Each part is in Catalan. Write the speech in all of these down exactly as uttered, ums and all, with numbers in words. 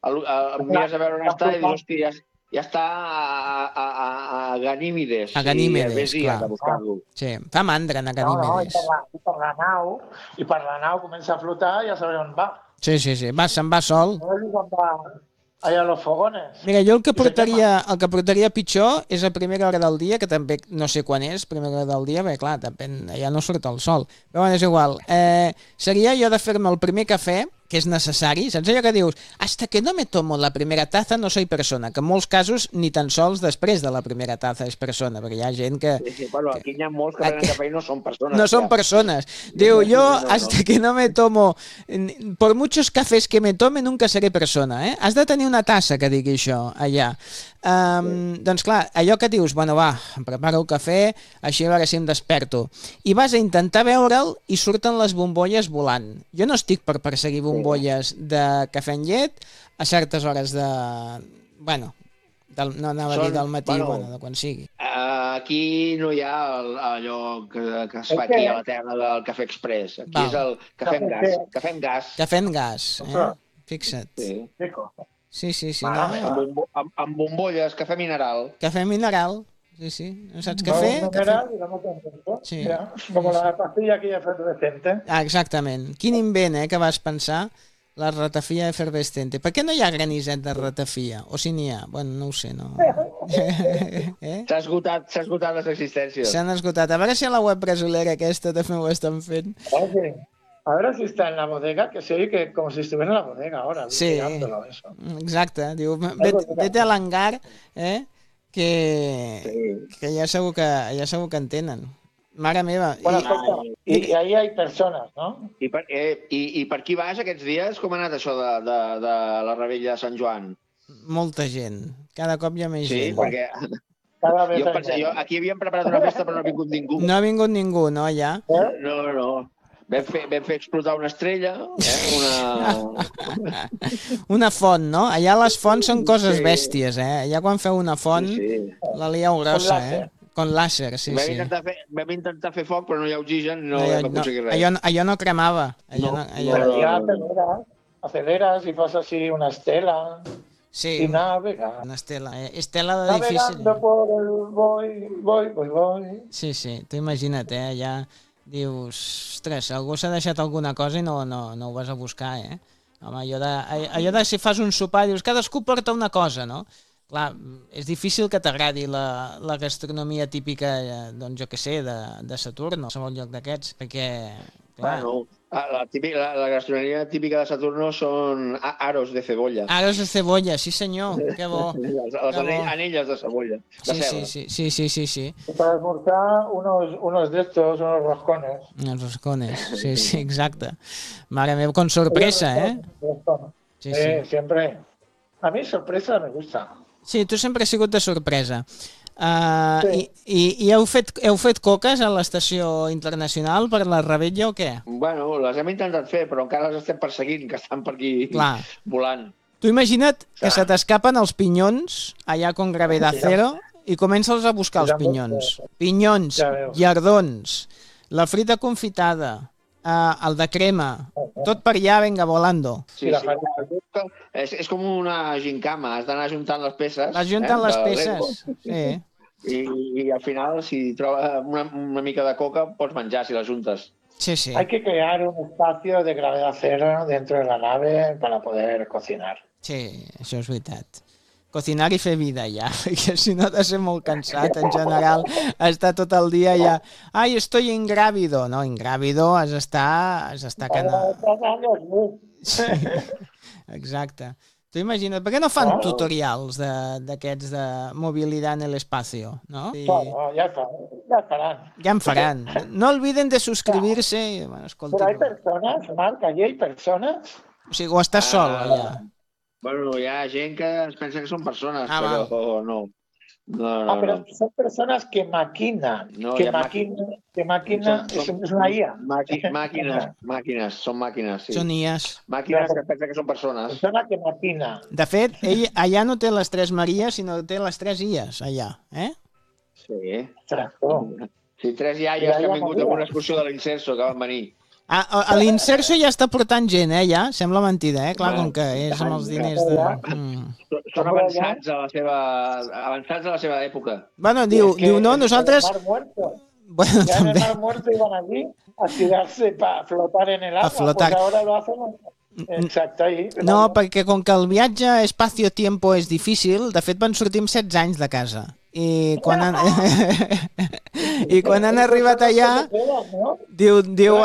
el, el, mires a veure on està i dius, hosti, ja, ja està a, a, a, a Ganímedes. A Ganímedes, i, clar. A buscar-lo. Sí, fa mandra anar a Ganímedes. No, no, i per, la, i per la nau, i per la nau comença a flotar i ja sabré on va. Sí, sí, sí, va, se'n va sol. No és on va allà a los fogones. Mira, jo el que portaria, el que portaria pitjor és a primera hora del dia, que també no sé quan és, primera hora del dia, bé, clar, depèn, ja no surt el sol. Però bueno, és igual. Eh, seria jo de fer-me el primer cafè, que és necessari, saps allò que dius hasta que no me tomo la primera taza no soy persona, que en molts casos ni tan sols després de la primera taza és persona, perquè hi ha gent que... Sí, sí, bueno, aquí hi ha molts que prenen cafè i no són persones. No són persones. Diu, jo hasta que no me tomo, por muchos cafés que me tome nunca seré persona, eh? Has de tenir una tassa que digui això allà. Um, doncs clar, allò que dius, bueno va, em preparo el cafè, així a veure si em desperto, i vas a intentar veure'l i surten les bombolles volant. Jo no estic per perseguir bombolles de cafè amb llet a certes hores de... bueno, del, no anava Són, a dir del matí, bueno, bueno, de quan sigui. Aquí no hi ha el, allò que, que es fa aquí a la terra del cafè express. Aquí Val. És el cafè amb gas. Cafè amb gas. Cafè amb gas, eh? Fixa't. Sí. Sí, sí, sí. Ah, no. amb, bombo, amb, amb bombolles, cafè mineral. Cafè mineral, sí, sí. No saps cafè? No, mineral i no contento. Sí. Ja, com la pastilla que ja efervescente. Ah, exactament. Quin invent, eh, que vas pensar? La ratafia efervescente. Per què no hi ha graniset de ratafia? O si n'hi ha? Bueno, no ho sé, no. eh? S'ha esgotat, s'ha esgotat les existències. S'han esgotat. A veure si a la web brasilera aquesta també ho estan fent. Ah, sí. A ver si está en la bodega, que se oye que como si estuviera en la bodega ahora. Sí, eso. Exacte. Diu, vete, vete a l'hangar, eh? que, sí. que ja segur que ja segur que en tenen. Mare meva. Bueno, I, i, i ahí hay persones, no? I per, eh, i, I per qui vas aquests dies? Com ha anat això de, de, de la Rebella de Sant Joan? Molta gent. Cada cop hi ha més sí, gent. Sí, perquè... Cada vez jo pensé, jo, aquí havíem preparat una festa però no ha vingut ningú. No ha vingut ningú, no, ja? Eh? No, no. Vam fer, vam fer explotar una estrella, eh? una... una font, no? Allà les fonts són coses sí. bèsties, eh? Allà quan feu una font, sí, sí. la lieu grossa, eh? Con làser, sí, vam sí. Intentar fer, vam intentar fer foc, però no hi ha oxigen, no allò, vam aconseguir no, res. Allò, allò no cremava. Allò no, no, allò... no, ja aceleres, aceleres i fas així una estela. Sí, i navega. Una estela. Eh? Estela de difícil. Navegando por el voy, voy, voy, voy. Sí, sí, tu imagina't, eh? Allà dius, ostres, algú s'ha deixat alguna cosa i no, no, no ho vas a buscar, eh? Home, allò de, allò de si fas un sopar, dius, cadascú porta una cosa, no? Clar, és difícil que t'agradi la, la gastronomia típica, doncs jo què sé, de, de Saturno, a qualsevol lloc d'aquests, perquè... Clar, bueno, la, típica, la, la gastronomia típica de Saturno són aros de cebolla. Aros de cebolla, sí senyor, que bo. Les, les bo. Anelles de cebolla, de sí, sí, sí, sí, sí, sí, sí. Para almorzar unos, unos de estos, unos roscones. Unos roscones, sí, sí, exacte. Mare meva, con sorpresa, eh? Sí, sí. Eh, siempre. A mí sorpresa me gusta. Sí, tu sempre has sigut de sorpresa. Uh, sí. I, i, i heu, fet, heu fet coques a l'estació internacional per la Rebella o què? Bueno, les hem intentat fer, però encara les estem perseguint, que estan per aquí Clar. volant. Tu imagina't que se t'escapen els pinyons allà con gravedad cero i comences a buscar els pinyons. Pinyons, llardons, la frita confitada, uh, el de crema, tot per allà, venga, volando. Sí, sí. És, és com una gincama, has d'anar juntant les peces. Vas juntant eh, les peces, sí. I, I al final, si trobes una, una mica de coca, pots menjar si les juntes. Sí, sí. Hay que crear un espacio de gravedad cero dentro de la nave para poder cocinar. Sí, això és veritat. Cocinar i fer vida ja, perquè si no t'ha de ser molt cansat, en general, estar tot el dia ja... Ai, estoy ingrávido. No, ingrávido has d'estar... Has d'estar que no... Sí, exacte. Tu imagina't, per què no fan oh. tutorials d'aquests de, de mobilitat en l'espacio, no? I... Bueno, ja, ja faran. Ja en faran. No olviden de suscribir-se. Bueno, escolta, però hi ha persones, Marc, allà hi ha persones... O sigui, o estàs sol, allà? Bueno, hi ha gent que es pensa que són persones, ah, però val. no. No, no, ah, però no. són persones que maquinan. No, que, maquina, màquina, que maquina són, és una I A. Maqui, màquines, màquines, són màquines, sí. Són I As. Màquines que pensa que són persones. Persona que maquina. De fet, ell allà no té les tres Maries, sinó té les tres I As, allà, eh? Sí. Tractor. Sí, tres iaies que han vingut a una excursió de l'Incenso, que van venir. A, a l'Inserso ja està portant gent, eh, ja? Sembla mentida, eh? Clar, com que és amb els diners de... Mm. Són avançats a la seva, avançats a la seva època. Bueno, diu, diu no, nosaltres... Bueno, ya en el Mar Muerto iban allí a tirarse para flotar en el agua, flotar. Pues ahora lo hacen... Exacte, ahí. No, perquè com que el viatge espacio-tiempo és difícil, de fet van sortir amb setze anys de casa. I quan han, I quan han arribat allà, diu... diu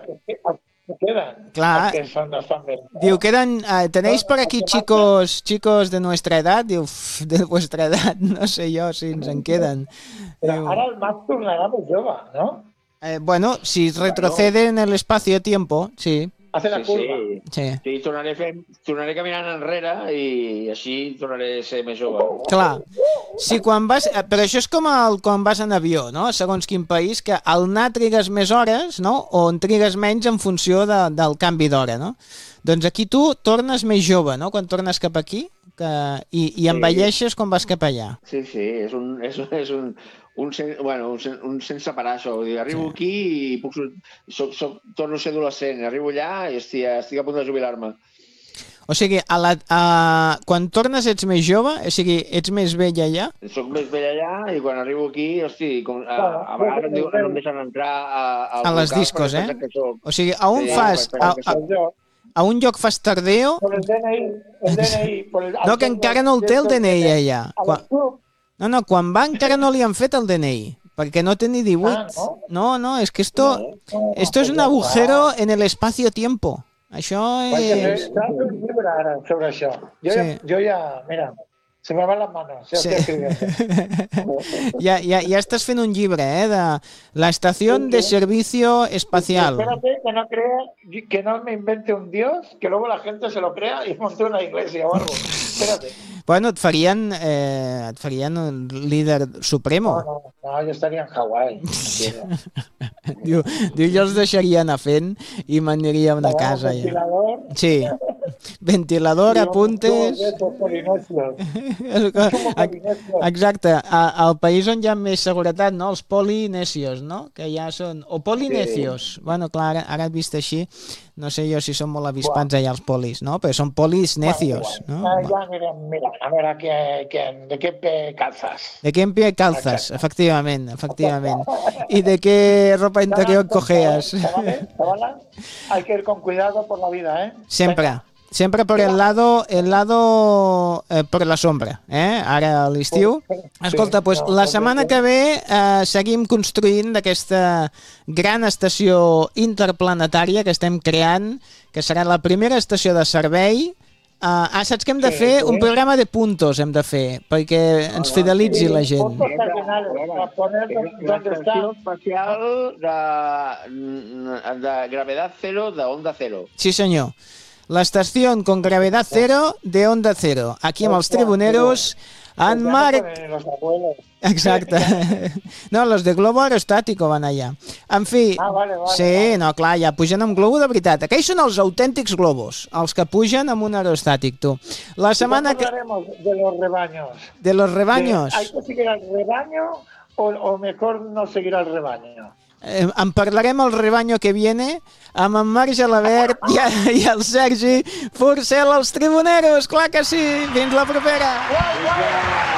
clar, diu, quedan, tenéis por aquí chicos chicos de nuestra edad? Diu, de vuestra edad, no sé jo si ens en queden. Però ara el Max tornarà més jove, no? Eh, bueno, si retrocede en el espacio-tiempo, sí. Hace la curva. Sí, sí. sí tornaré, fent, tornaré caminant enrere i així tornaré a ser més jove. Clar. Sí, quan vas... Però això és com el, quan vas en avió, no? Segons quin país, que al anar trigues més hores, no? O en trigues menys en funció de, del canvi d'hora, no? Doncs aquí tu tornes més jove, no? Quan tornes cap aquí, que... i, i envelleixes quan vas cap allà. Sí, sí, és un... És, és un... Un, sen, bueno, un, sen, un sense parar, això. Vull dir, arribo sí. aquí i puc, soc, soc, torno a ser adolescent. Arribo allà i estic, estic a punt de jubilar-me. O sigui, a la, a, quan tornes ets més jove? O sigui, ets més vell allà? Soc més vell allà i quan arribo aquí, hosti, com, a, a vegades em diuen, no em deixen entrar a, a, a les discos, eh? O sigui, a on sí, fas... A, a, a un lloc fas tardeo? Por el D N I. El D N I por el, no, que encara no el té el D N I allà. Quan... No, no, quan va encara no li han fet el D N I, perquè no té ni divuit. Ah, no? no, no, és que esto, no, no, esto es un agujero en el espacio-tiempo. Això és... S'ha de fer un llibre ara sobre això. Jo, sí. ja, jo ja, mira, se me van les manos. Ja, sí. ja, ja, ja estàs fent un llibre, eh, de la estación de servicio espacial. Espérate que no crea, que no me invente un dios, que luego la gente se lo crea y monte una iglesia o algo. Espérate. Bueno, et farien, eh, et farien un líder supremo. No, no, no, jo estaria en Hawaii. diu, diu, jo els deixaria anar fent i m'aniria a una casa. Ventilador. Ja. Sí, ventilador, apuntes... Exacte, al país on hi ha més seguretat, no? Els polinesios, no? Que ja són... O polinesios. Sí. Bueno, clar, ara, ara vist així, no sé jo si són molt avispats allà els polis, no? Però són polis necios, bueno, bueno. no? Ja, mira, mira, a veure que, que, de què pie calzas. De què pie calzas, exacte. efectivament, efectivament. I de què ropa interior cojeas. Hay que ir con cuidado por la vida, ¿eh? Siempre. Venga. Siempre por el lado, el lado eh, por la sombra, eh? Ara a l'estiu. Escolta, pues, la setmana que ve eh, seguim construint d'aquesta gran estació interplanetària que estem creant, que serà la primera estació de servei. Uh, ah, saps que hem de fer? Sí, sí. Un programa de puntos hem de fer, perquè ens fidelitzi la gent. L'estació espacial de, de gravedad cero, de onda cero. Sí, senyor. La estación con gravedad cero de onda cero. Aquí amb els tribuneros, en Marc... Exacte. No, los de globo aerostático van allà. En fi, ah, vale, vale, sí, vale. no, clar, ja pugen amb globo de veritat. Aquells són els autèntics globos, els que pugen amb un aerostàtic, tu. La setmana que... de los rebaños. De los rebaños. De, ¿hay que seguir al rebaño o, o mejor no seguir al rebaño? Eh, en parlarem el rebaño que viene amb en Marc Gelabert i, i el Sergi Forcel, els tribuneros, clar que sí. Fins la propera.